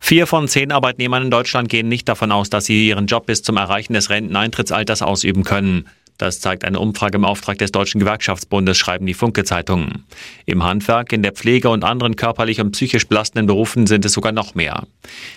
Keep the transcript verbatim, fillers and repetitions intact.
Vier von zehn Arbeitnehmern in Deutschland gehen nicht davon aus, dass sie ihren Job bis zum Erreichen des Renteneintrittsalters ausüben können. Das zeigt eine Umfrage im Auftrag des Deutschen Gewerkschaftsbundes, schreiben die Funke-Zeitungen. Im Handwerk, in der Pflege und anderen körperlich und psychisch belastenden Berufen sind es sogar noch mehr.